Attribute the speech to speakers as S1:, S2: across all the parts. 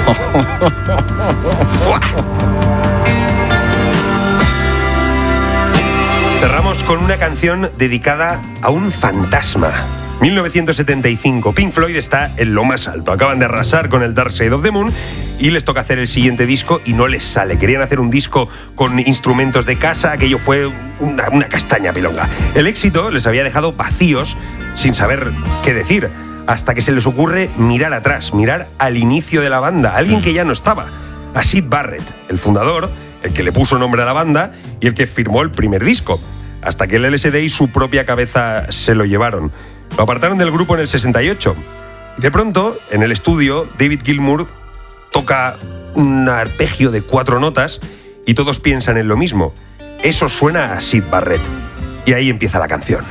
S1: Cerramos con una canción dedicada a un fantasma. 1975, Pink Floyd está en lo más alto. Acaban de arrasar con el Dark Side of the Moon y les toca hacer el siguiente disco y no les sale. Querían hacer un disco con instrumentos de casa, aquello fue una castaña pilonga. El éxito les había dejado vacíos, sin saber qué decir, hasta que se les ocurre mirar atrás, mirar al inicio de la banda, alguien que ya no estaba, a Syd Barrett, el fundador, el que le puso nombre a la banda y el que firmó el primer disco, hasta que el LSD y su propia cabeza se lo llevaron. Lo apartaron del grupo en el 68. De pronto, en el estudio, David Gilmour toca un arpegio de 4 notas y todos piensan en lo mismo. Eso suena a Syd Barrett. Y ahí empieza la canción.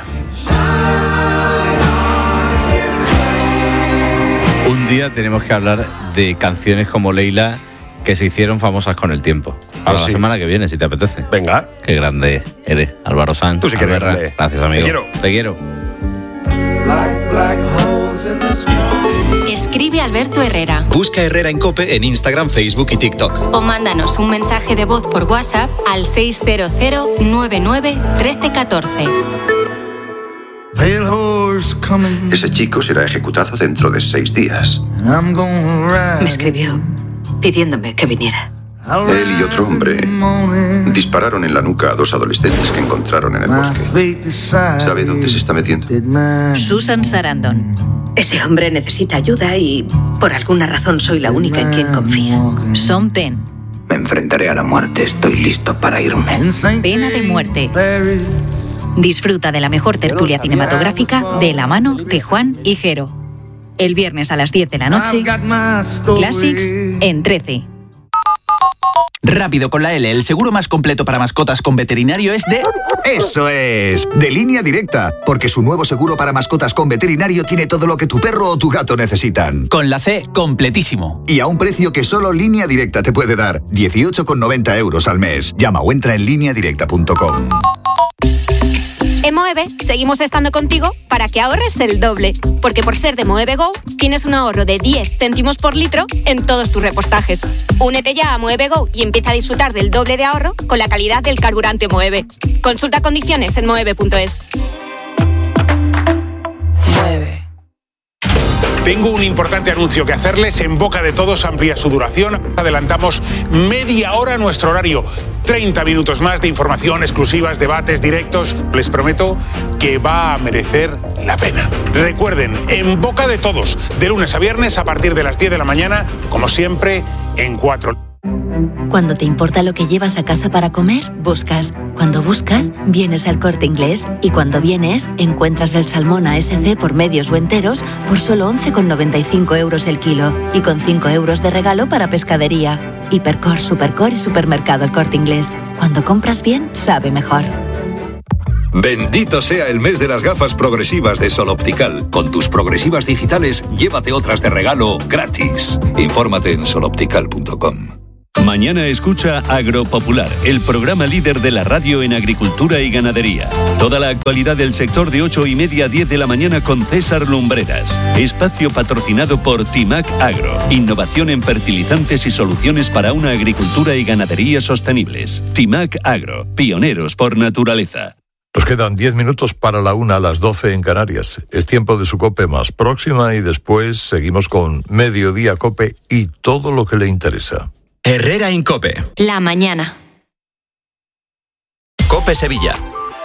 S2: Un día tenemos que hablar de canciones como Leila que se hicieron famosas con el tiempo. Para la semana que viene, si te apetece.
S1: Venga.
S2: Qué grande eres, Álvaro Sanz.
S1: Tú sí que eres grande.
S2: Gracias, amigo. Te quiero.
S3: Escribe Alberto Herrera.
S4: Busca Herrera en COPE en Instagram, Facebook y TikTok.
S3: O mándanos un mensaje de voz por WhatsApp al 600 99 1314.
S5: Ese chico será ejecutado dentro de 6 días.
S6: Me escribió pidiéndome que viniera.
S5: Él y otro hombre dispararon en la nuca a 2 adolescentes que encontraron en el bosque. ¿Sabe dónde se está metiendo?
S6: Susan Sarandon. Ese hombre necesita ayuda y por alguna razón soy la única en quien confía. Sean Penn.
S7: Me enfrentaré a la muerte, estoy listo para irme.
S6: Pena de muerte. Disfruta de la mejor tertulia cinematográfica de la mano de Juan y Jero. El viernes a las 10 de la noche, Classics en 13.
S8: Rápido con la L, el seguro más completo para mascotas con veterinario es de...
S9: ¡Eso es! De Línea Directa, porque su nuevo seguro para mascotas con veterinario tiene todo lo que tu perro o tu gato necesitan.
S8: Con la C, completísimo.
S9: Y a un precio que solo Línea Directa te puede dar, 18,90 € al mes. Llama o entra en lineadirecta.com.
S10: En Moeve seguimos estando contigo para que ahorres el doble, porque por ser de Moeve Go tienes un ahorro de 10 céntimos por litro en todos tus repostajes. Únete ya a Moeve Go y empieza a disfrutar del doble de ahorro con la calidad del carburante Moeve. Consulta condiciones en moeve.es.
S11: Moeve. Tengo un importante anuncio que hacerles. En boca de todos amplía su duración. Adelantamos media hora nuestro horario. 30 minutos más de información, exclusivas, debates, directos. Les prometo que va a merecer la pena. Recuerden, en boca de todos, de lunes a viernes a partir de las 10 de la mañana, como siempre, en 4.
S12: Cuando te importa lo que llevas a casa para comer, buscas. Cuando buscas, vienes al Corte Inglés. Y cuando vienes, encuentras el salmón ASC por medios o enteros por solo 11,95 € el kilo. Y con 5 € de regalo para pescadería. Hipercor, Supercor y Supermercado El Corte Inglés. Cuando compras bien, sabe mejor.
S13: Bendito sea el mes de las gafas progresivas de Sol Optical. Con tus progresivas digitales, llévate otras de regalo gratis. Infórmate en soloptical.com.
S14: Mañana escucha Agropopular, el programa líder de la radio en agricultura y ganadería. Toda la actualidad del sector de 8:30 a 10 de la mañana con César Lumbreras. Espacio patrocinado por Timac Agro. Innovación en fertilizantes y soluciones para una agricultura y ganadería sostenibles. Timac Agro, pioneros por naturaleza.
S15: Nos quedan 10 minutos para la 1 a las 12 en Canarias. Es tiempo de su COPE más próxima y después seguimos con Mediodía COPE y todo lo que le interesa.
S4: Herrera en COPE.
S3: La mañana.
S4: COPE Sevilla.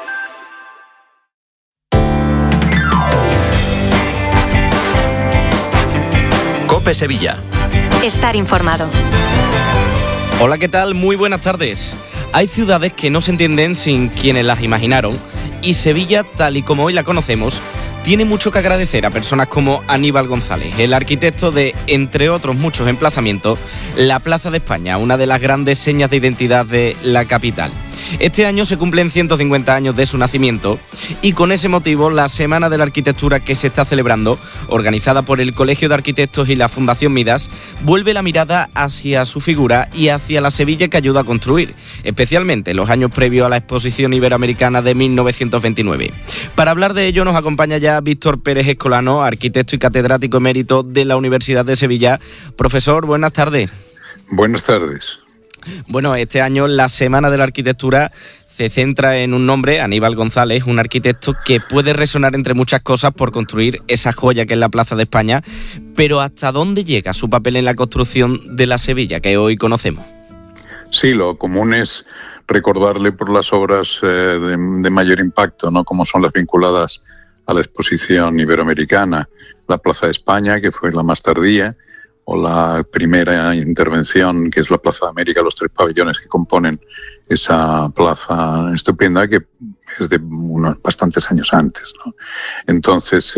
S4: COPE Sevilla.
S3: Estar informado.
S16: Hola, ¿qué tal? Muy buenas tardes. Hay ciudades que no se entienden sin quienes las imaginaron y Sevilla, tal y como hoy la conocemos, tiene mucho que agradecer a personas como Aníbal González, el arquitecto de, entre otros muchos emplazamientos, la Plaza de España, una de las grandes señas de identidad de la capital. Este año se cumplen 150 años de su nacimiento y con ese motivo la Semana de la Arquitectura que se está celebrando, organizada por el Colegio de Arquitectos y la Fundación Midas, vuelve la mirada hacia su figura y hacia la Sevilla que ayuda a construir, especialmente en los años previos a la Exposición Iberoamericana de 1929. Para hablar de ello nos acompaña ya Víctor Pérez Escolano, arquitecto y catedrático emérito de la Universidad de Sevilla. Profesor, buenas tardes.
S17: Buenas tardes.
S16: Bueno, este año la Semana de la Arquitectura se centra en un nombre, Aníbal González, un arquitecto que puede resonar entre muchas cosas por construir esa joya que es la Plaza de España, pero ¿hasta dónde llega su papel en la construcción de la Sevilla que hoy conocemos?
S17: Sí, lo común es recordarle por las obras de mayor impacto, ¿no? Como son las vinculadas a la Exposición Iberoamericana, la Plaza de España, que fue la más tardía, o la primera intervención, que es la Plaza de América, los 3 pabellones que componen esa plaza estupenda, que es de unos bastantes años antes, ¿no? Entonces,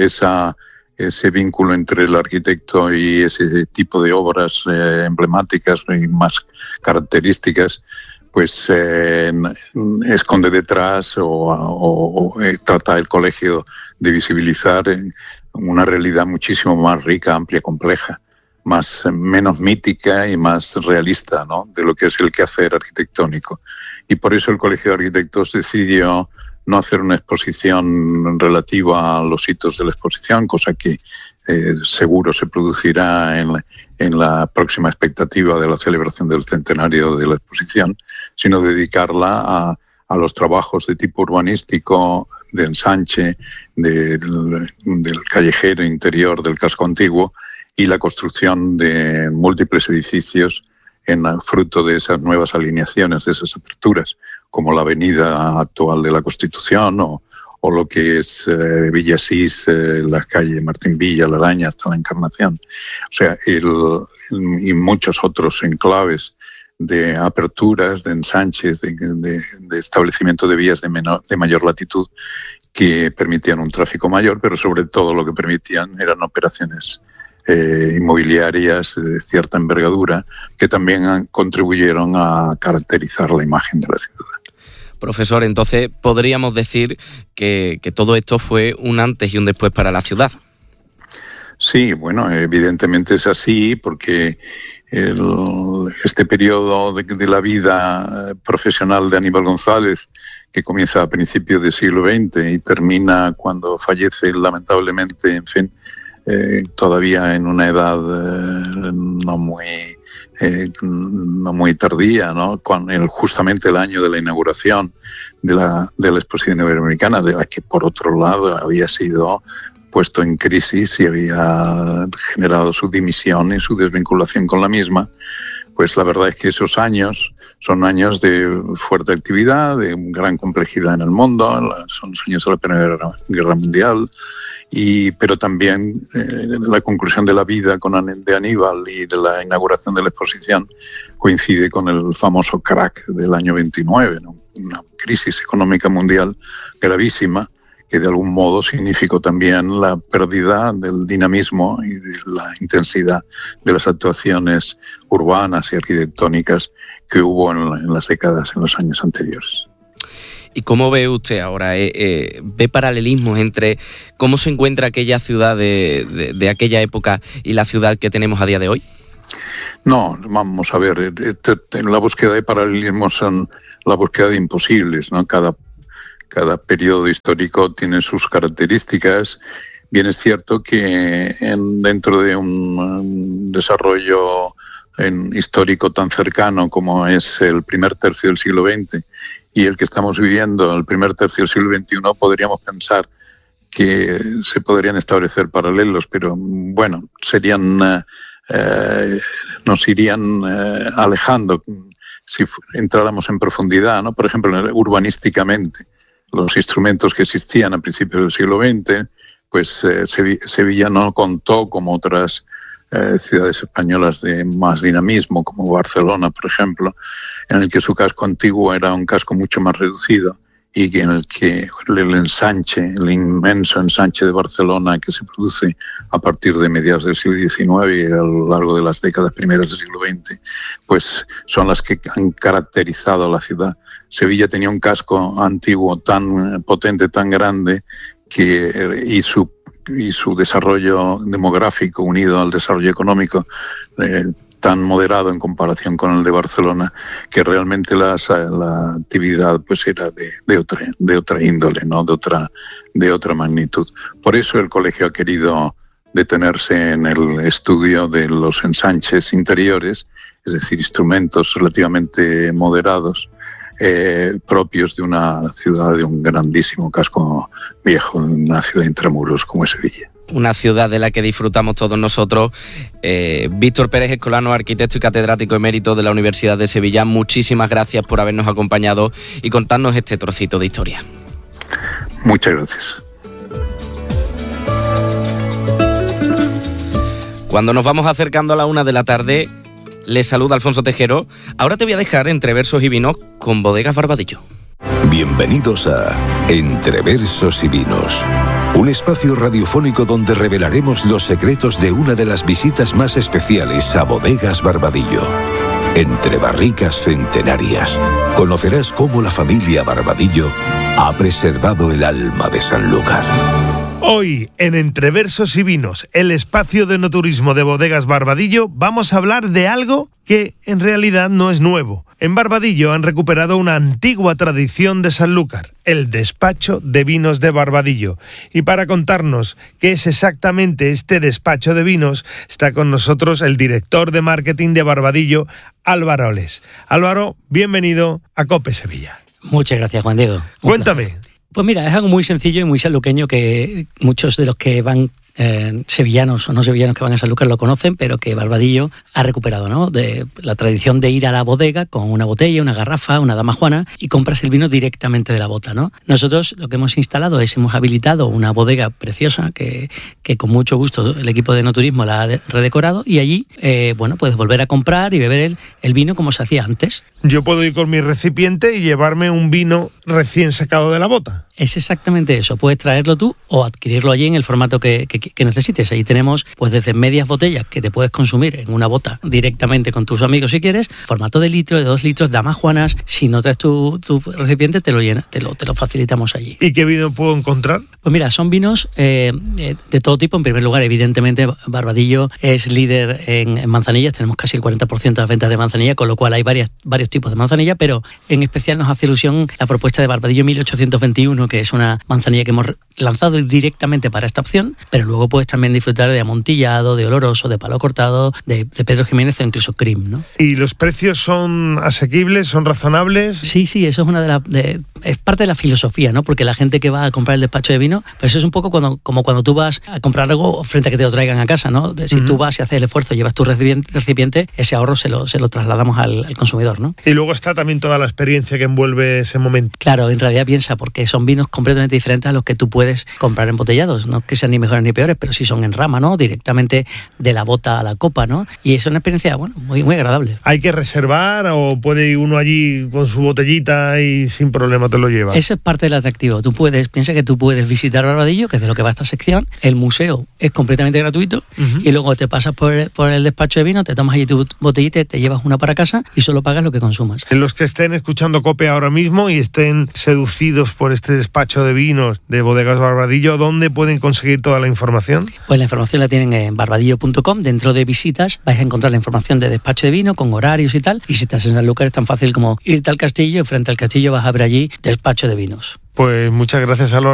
S17: ese vínculo entre el arquitecto y ese tipo de obras emblemáticas y más características, pues esconde detrás o trata el colegio de visibilizar una realidad muchísimo más rica, amplia, compleja, menos mítica y más realista, ¿no?, de lo que es el quehacer arquitectónico. Y por eso el Colegio de Arquitectos decidió no hacer una exposición relativa a los hitos de la exposición, cosa que seguro se producirá en la próxima expectativa de la celebración del centenario de la exposición, sino dedicarla a los trabajos de tipo urbanístico, de ensanche, del callejero interior del casco antiguo y la construcción de múltiples edificios fruto de esas nuevas alineaciones, de esas aperturas, como la avenida actual de la Constitución o lo que es Villa Asís, la calle Martín Villa, La Araña, hasta la Encarnación. O sea, y muchos otros enclaves de aperturas, de ensanches, de establecimiento de vías de mayor latitud que permitían un tráfico mayor, pero sobre todo lo que permitían eran operaciones inmobiliarias de cierta envergadura que también contribuyeron a caracterizar la imagen de la ciudad.
S16: Profesor, entonces podríamos decir que todo esto fue un antes y un después para la ciudad.
S17: Sí, bueno, evidentemente es así porque este periodo de la vida profesional de Aníbal González, que comienza a principios del siglo XX y termina cuando fallece lamentablemente, en fin, todavía en una edad no muy tardía, ¿no? Justamente el año de la inauguración de la Exposición Iberoamericana, de la que por otro lado había sido puesto en crisis y había generado su dimisión y su desvinculación con la misma. Pues la verdad es que esos años son años de fuerte actividad, de gran complejidad en el mundo, son los años de la Primera Guerra Mundial, pero también la conclusión de la vida de Aníbal y de la inauguración de la exposición coincide con el famoso crack del año 29, ¿no? Una crisis económica mundial gravísima que de algún modo significó también la pérdida del dinamismo y de la intensidad de las actuaciones urbanas y arquitectónicas que hubo en las décadas, en los años anteriores.
S16: ¿Y cómo ve usted ahora? ¿Ve paralelismos entre cómo se encuentra aquella ciudad de aquella época y la ciudad que tenemos a día de hoy?
S17: No, vamos a ver, en la búsqueda de paralelismos son la búsqueda de imposibles, ¿no? Cada periodo histórico tiene sus características. Bien es cierto que dentro de un desarrollo histórico tan cercano como es el primer tercio del siglo XX y el que estamos viviendo, el primer tercio del siglo XXI, podríamos pensar que se podrían establecer paralelos, pero bueno, nos irían alejando si entráramos en profundidad, ¿no? Por ejemplo, urbanísticamente, los instrumentos que existían a principios del siglo XX, pues Sevilla no contó como otras ciudades españolas de más dinamismo, como Barcelona, por ejemplo, en el que su casco antiguo era un casco mucho más reducido y en el que el inmenso ensanche de Barcelona que se produce a partir de mediados del siglo XIX y a lo largo de las décadas primeras del siglo XX, pues son las que han caracterizado a la ciudad. Sevilla tenía un casco antiguo tan potente, tan grande, y su desarrollo demográfico unido al desarrollo económico tan moderado en comparación con el de Barcelona, que realmente la actividad pues era de otra índole, ¿no? de otra magnitud. Por eso el colegio ha querido detenerse en el estudio de los ensanches interiores, es decir, instrumentos relativamente moderados, propios de una ciudad de un grandísimo casco viejo, de una ciudad intramuros como es Sevilla.
S16: Una ciudad de la que disfrutamos todos nosotros. Víctor Pérez Escolano, arquitecto y catedrático emérito de la Universidad de Sevilla, muchísimas gracias por habernos acompañado y contarnos este trocito de historia.
S17: Muchas gracias.
S16: Cuando nos vamos acercando a la 1 de la tarde, les saluda Alfonso Tejero. Ahora te voy a dejar entre versos y vinos con Bodegas Barbadillo.
S13: Bienvenidos a Entre Versos y Vinos, un espacio radiofónico donde revelaremos los secretos de una de las visitas más especiales a Bodegas Barbadillo. Entre barricas centenarias, conocerás cómo la familia Barbadillo ha preservado el alma de Sanlúcar.
S18: Hoy, en Entre Versos y Vinos, el espacio de enoturismo de Bodegas Barbadillo, vamos a hablar de algo que en realidad no es nuevo. En Barbadillo han recuperado una antigua tradición de Sanlúcar, el despacho de vinos de Barbadillo. Y para contarnos qué es exactamente este despacho de vinos, está con nosotros el director de marketing de Barbadillo, Álvaro Oles. Álvaro, bienvenido a COPE Sevilla.
S19: Muchas gracias, Juan Diego.
S18: Cuéntame.
S19: Pues mira, es algo muy sencillo y muy sanluqueño que muchos de los que van sevillanos o no sevillanos que van a Sanlúcar lo conocen, pero que Barbadillo ha recuperado, ¿no? De la tradición de ir a la bodega con una botella, una garrafa, una dama juana y compras el vino directamente de la bota, ¿no? Nosotros lo que hemos instalado es, hemos habilitado una bodega preciosa que con mucho gusto el equipo de enoturismo la ha redecorado y allí, puedes volver a comprar y beber el vino como se hacía antes.
S18: Yo puedo ir con mi recipiente y llevarme un vino recién sacado de la bota.
S19: Es exactamente eso, puedes traerlo tú o adquirirlo allí en el formato que necesites. Ahí tenemos pues desde medias botellas que te puedes consumir en una bota directamente con tus amigos si quieres, formato de litro, de 2 litros, damas juanas. Si no traes tu recipiente te lo facilitamos allí.
S18: ¿Y qué vino puedo encontrar?
S19: Pues mira, son vinos de todo tipo. En primer lugar, evidentemente, Barbadillo es líder en manzanillas, tenemos casi el 40% de las ventas de manzanilla, con lo cual hay varios tipos de manzanilla, pero en especial nos hace ilusión la propuesta de Barbadillo 1821, que es una manzanilla que hemos lanzado directamente para esta opción, pero luego puedes también disfrutar de amontillado, de oloroso, de palo cortado, de Pedro Jiménez o incluso Crim, ¿no?
S18: ¿Y los precios son asequibles, son razonables?
S19: Sí, eso es es parte de la filosofía, ¿no? Porque la gente que va a comprar el despacho de vino, pues eso es un poco como cuando tú vas a comprar algo frente a que te lo traigan a casa, ¿no? Si tú vas y haces el esfuerzo, llevas tu recipiente, ese ahorro se lo trasladamos al consumidor, ¿no?
S18: Y luego está también toda la experiencia que envuelve ese momento.
S19: Claro, en realidad piensa, porque son vinos completamente diferentes a los que tú puedes comprar embotellados, no que sean ni mejores ni peores, pero sí son en rama, ¿no? Directamente de la bota a la copa, ¿no? Y es una experiencia, muy, muy agradable.
S18: ¿Hay que reservar o puede ir uno allí con su botellita y sin problema te lo lleva?
S19: Esa es parte del atractivo. Piensa que tú puedes visitar Barbadillo, que es de lo que va esta sección. El museo es completamente gratuito y luego te pasas por el despacho de vino, te tomas allí tu botellita, te llevas una para casa y solo pagas lo que consumas.
S18: En los que estén escuchando COPE ahora mismo y estén seducidos por este despacho de vinos de Bodegas Barbadillo, ¿dónde pueden conseguir toda la información?
S19: Pues la información la tienen en barbadillo.com. Dentro de visitas vais a encontrar la información de despacho de vino con horarios y tal. Y si estás en Sanlúcar es tan fácil como irte al castillo y frente al castillo vas a ver allí despacho de vinos.
S18: Pues muchas gracias, Álvaro.